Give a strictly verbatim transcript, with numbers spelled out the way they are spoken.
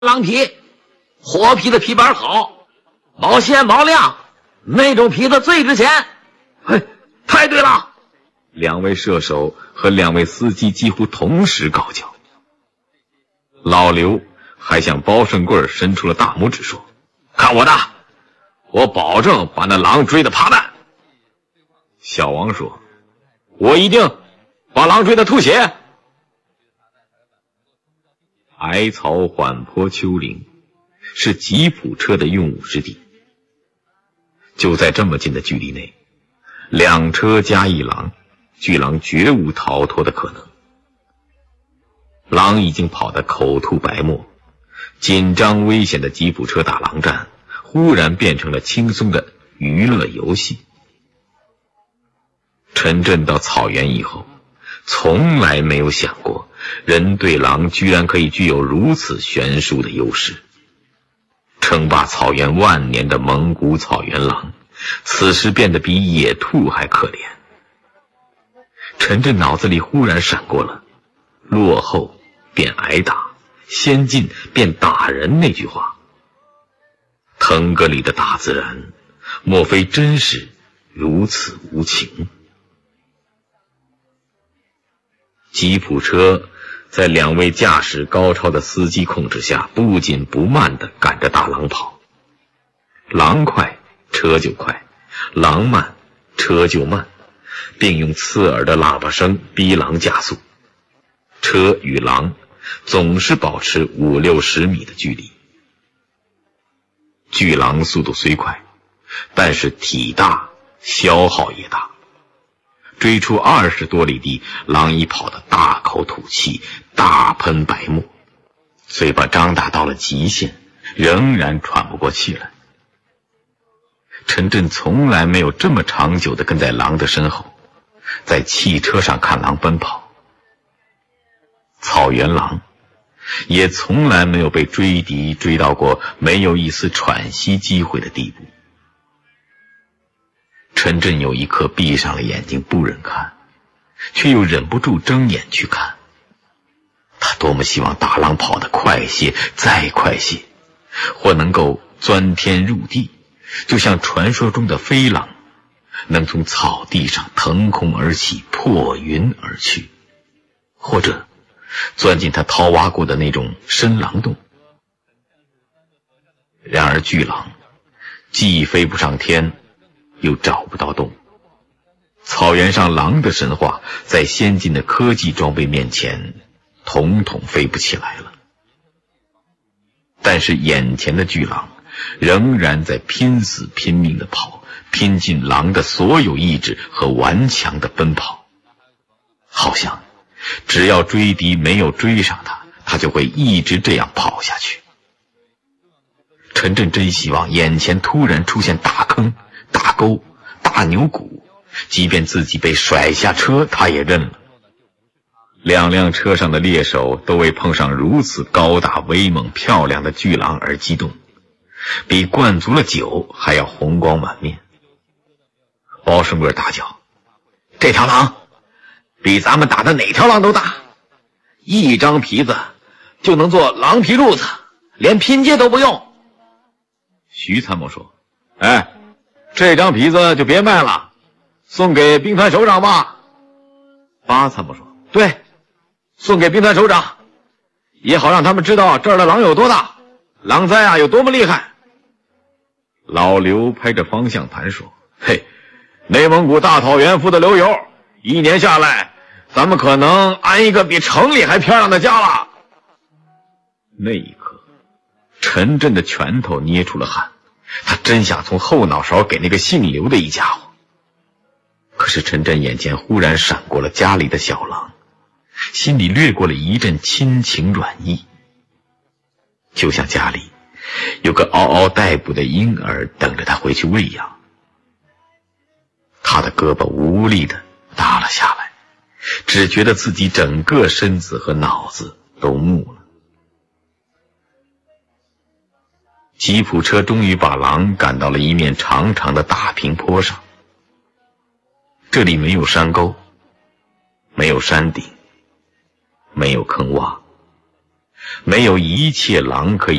狼皮，活皮的皮板好，毛线毛亮，那种皮子最值钱。嘿，太对了！ 两位射手和两位司机几乎同时高叫。老刘还向包胜贵伸出了大拇指说：“看我的，我保证把那狼追得趴蛋。”小王说：“我一定把狼追得吐血。”矮草缓坡丘陵是吉普车的用武之地，就在这么近的距离内，两车加一狼，巨狼绝无逃脱的可能。狼已经跑得口吐白沫，紧张危险的吉普车打狼战忽然变成了轻松的娱乐游戏。陈震到草原以后，从来没有想过人对狼居然可以具有如此悬殊的优势。称霸草原万年的蒙古草原狼，此时变得比野兔还可怜。陈震脑子里忽然闪过了落后便挨打，先进便打人那句话。腾格里的大自然莫非真是如此无情？吉普车在两位驾驶高超的司机控制下，不紧不慢地赶着大狼跑。狼快，车就快；狼慢，车就慢，并用刺耳的喇叭声逼狼加速。车与狼总是保持五六十米的距离。巨狼速度虽快，但是体大，消耗也大。追出二十多里地，狼已跑得大口吐气，大喷白沫，嘴巴张大到了极限，仍然喘不过气来。陈震从来没有这么长久地跟在狼的身后，在汽车上看狼奔跑。草原狼也从来没有被追敌追到过没有一丝喘息机会的地步。陈震有一刻闭上了眼睛不忍看，却又忍不住睁眼去看。他多么希望大狼跑得快些，再快些，或能够钻天入地，就像传说中的飞狼，能从草地上腾空而起，破云而去，或者钻进他掏挖过的那种深狼洞。然而巨狼既飞不上天，又找不到洞。草原上狼的神话在先进的科技装备面前统统飞不起来了。但是眼前的巨狼仍然在拼死拼命地跑，拼尽狼的所有意志和顽强地奔跑，好像只要追敌没有追上他，他就会一直这样跑下去。陈震真希望眼前突然出现大坑、大沟、大牛骨，即便自己被甩下车，他也认了。两辆车上的猎手都为碰上如此高大威猛漂亮的巨狼而激动，比灌足了酒还要红光满面。包胜贵大叫：“这条狼比咱们打的哪条狼都大，一张皮子就能做狼皮褥子，连拼接都不用。”徐参谋说：“哎，这张皮子就别卖了，送给兵团首长吧。”八参谋说：“对，送给兵团首长，也好让他们知道这儿的狼有多大，狼灾啊有多么厉害。”老刘拍着方向盘说：“嘿，内蒙古大草原富得流油，一年下来咱们可能安一个比城里还漂亮的家了。”那一刻陈震的拳头捏出了汗，他真想从后脑勺给那个姓刘的一家伙。可是陈震眼前忽然闪过了家里的小狼，心里掠过了一阵亲情软意，就像家里有个嗷嗷待哺的婴儿等着他回去喂养。他的胳膊无力地耷了下来，只觉得自己整个身子和脑子都木了。吉普车终于把狼赶到了一面长长的大平坡上，这里没有山沟，没有山顶，没有坑洼， 没有一切狼可以